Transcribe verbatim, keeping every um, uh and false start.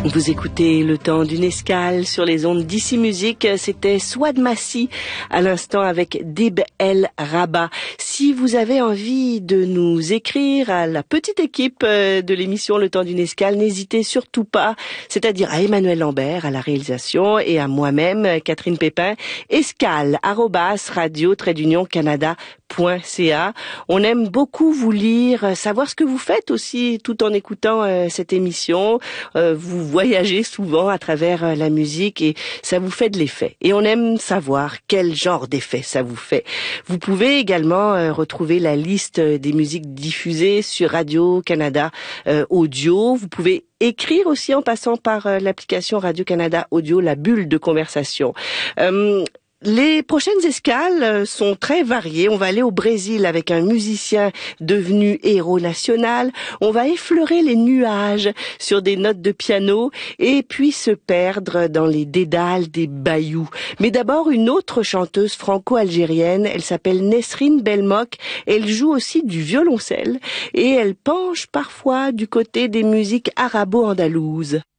Vous écoutez Le Temps d'une Escale sur les ondes d'Ici Musique. C'était Souad Massi à l'instant avec Dib El Rabat. Si vous avez envie de nous écrire à la petite équipe de l'émission Le Temps d'une Escale, n'hésitez surtout pas, c'est-à-dire à Emmanuel Lambert à la réalisation et à moi-même, Catherine Pépin, escale arobase radio trait d'union canada point c a. On aime beaucoup vous lire, savoir ce que vous faites aussi tout en écoutant euh, cette émission. Euh, vous voyagez souvent à travers euh, la musique et ça vous fait de l'effet. Et on aime savoir quel genre d'effet ça vous fait. Vous pouvez également euh, retrouver la liste des musiques diffusées sur Radio-Canada euh, Audio. Vous pouvez écrire aussi en passant par euh, l'application Radio-Canada Audio, la bulle de conversation. Euh, Les prochaines escales sont très variées. On va aller au Brésil avec un musicien devenu héros national. On va effleurer les nuages sur des notes de piano et puis se perdre dans les dédales des bayous. Mais d'abord, une autre chanteuse franco-algérienne. Elle s'appelle Nesrine Belmok. Elle joue aussi du violoncelle et elle penche parfois du côté des musiques arabo-andalouses.